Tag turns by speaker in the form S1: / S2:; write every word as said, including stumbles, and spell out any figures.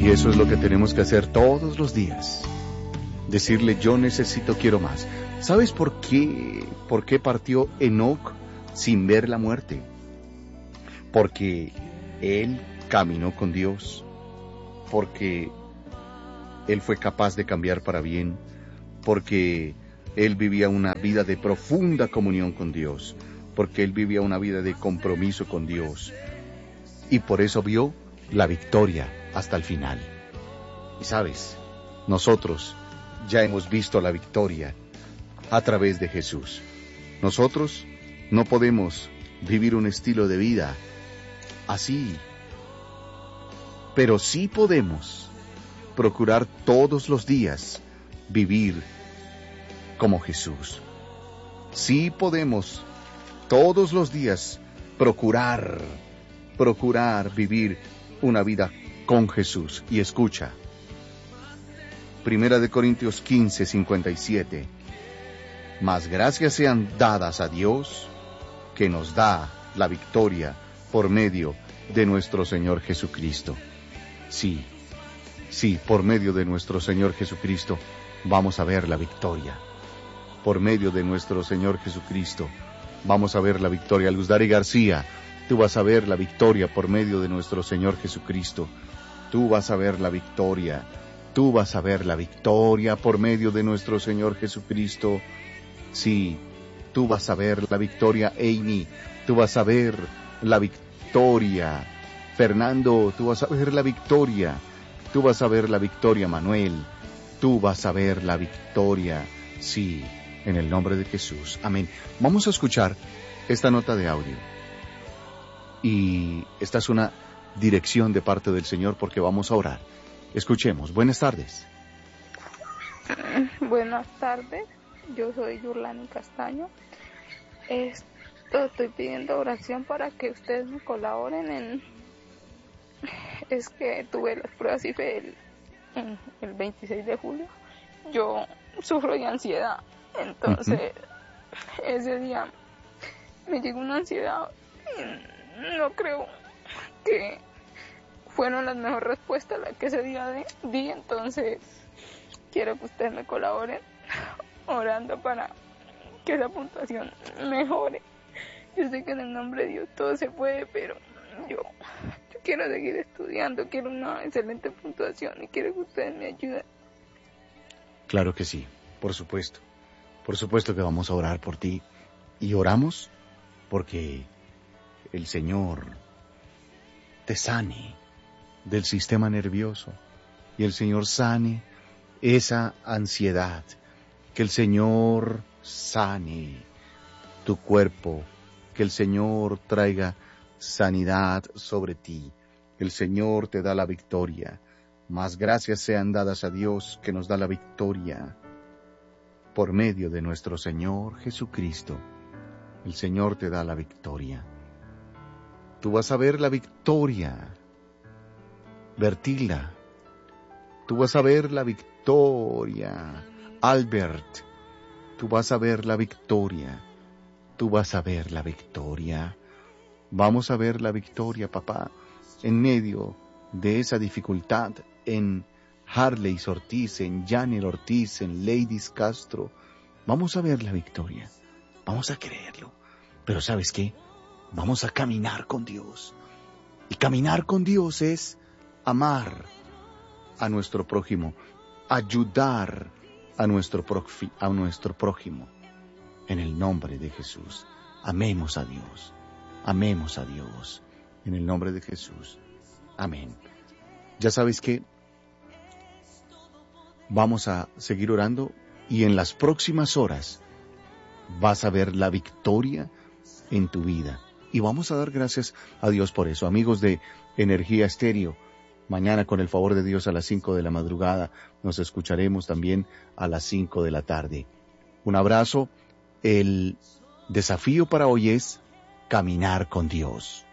S1: Y eso es lo que tenemos que hacer todos los días. Decirle, yo necesito, quiero más. ¿Sabes por qué? ¿Por qué partió Enoc sin ver la muerte? Porque él caminó con Dios. Porque él fue capaz de cambiar para bien. Porque él vivía una vida de profunda comunión con Dios. Porque él vivía una vida de compromiso con Dios. Y por eso vio la victoria hasta el final. Y sabes, nosotros ya hemos visto la victoria a través de Jesús. Nosotros no podemos vivir un estilo de vida así, pero sí podemos procurar todos los días vivir como Jesús. Sí podemos todos los días procurar, procurar vivir una vida con Jesús. Y escucha, Primera de Corintios quince, cincuenta y siete. Mas gracias sean dadas a Dios, que nos da la victoria por medio de nuestro Señor Jesucristo. Sí, sí, por medio de nuestro Señor Jesucristo vamos a ver la victoria. Por medio de nuestro Señor Jesucristo vamos a ver la victoria. Luz Dari García, tú vas a ver la victoria por medio de nuestro Señor Jesucristo. Tú vas a ver la victoria. Tú vas a ver la victoria por medio de nuestro Señor Jesucristo. Sí, tú vas a ver la victoria, Amy. Tú vas a ver la victoria, Fernando. Tú vas a ver la victoria. Tú vas a ver la victoria, Manuel. Tú vas a ver la victoria. Sí, en el nombre de Jesús. Amén. Vamos a escuchar esta nota de audio. Y esta es una dirección de parte del Señor porque vamos a orar. Escuchemos. Buenas tardes.
S2: Buenas tardes. Yo soy Yurlani Castaño. Esto, estoy pidiendo oración para que ustedes me colaboren en... Es que tuve las pruebas I F E el, el veintiséis de julio. Yo sufro de ansiedad. Entonces, uh-huh. ese día me llegó una ansiedad. No creo que fueron las mejores respuestas las que ese día de, di. Entonces, quiero que ustedes me colaboren orando para que esa puntuación mejore. Yo sé que en el nombre de Dios todo se puede, pero yo, yo quiero seguir estudiando, quiero una excelente puntuación y quiero que ustedes me ayuden.
S1: Claro que sí, por supuesto. Por supuesto que vamos a orar por ti. Y oramos porque el Señor te sane del sistema nervioso y el Señor sane esa ansiedad. Que el Señor sane tu cuerpo, que el Señor traiga sanidad sobre ti. El Señor te da la victoria. Mas gracias sean dadas a Dios que nos da la victoria por medio de nuestro Señor Jesucristo. El Señor te da la victoria. Tú vas a ver la victoria, Bertila. Tú vas a ver la victoria, Albert. Tú vas a ver la victoria. Tú vas a ver la victoria. Vamos a ver la victoria, papá, en medio de esa dificultad, en Harley Ortiz, en Janel Ortiz, en Ladies Castro. Vamos a ver la victoria. Vamos a creerlo. Pero ¿sabes qué? Vamos a caminar con Dios. Y caminar con Dios es amar a nuestro prójimo, ayudar a nuestro, profi, a nuestro prójimo. En el nombre de Jesús. Amemos a Dios. Amemos a Dios. En el nombre de Jesús. Amén. Ya sabes que vamos a seguir orando y en las próximas horas vas a ver la victoria en tu vida. Y vamos a dar gracias a Dios por eso. Amigos de Energía Estéreo, mañana con el favor de Dios a las cinco de la madrugada nos escucharemos también a las cinco de la tarde. Un abrazo. El desafío para hoy es caminar con Dios.